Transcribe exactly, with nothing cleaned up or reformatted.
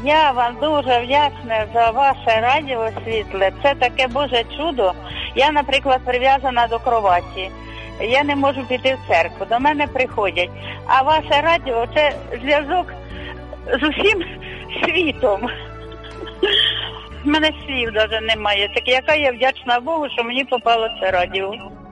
Я вам дуже вдячна за ваше радіо світле. Це таке Боже чудо. Я, наприклад, прив'язана до кроваті. Я не можу піти в церкву. До мене приходять. А ваше радіо – це зв'язок з усім світом. У мене слів навіть немає. Так яка я вдячна Богу, що мені попало це радіо.